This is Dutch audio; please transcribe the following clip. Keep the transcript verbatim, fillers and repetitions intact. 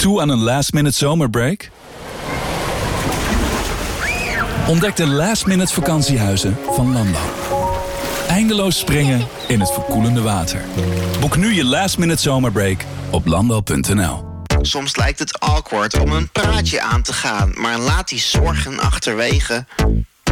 Toe aan een last-minute zomerbreak? Ontdek de last-minute vakantiehuizen van Landal. Eindeloos springen in het verkoelende water. Boek nu je last-minute zomerbreak op landal punt n l. Soms lijkt het awkward om een praatje aan te gaan, maar laat die zorgen achterwege.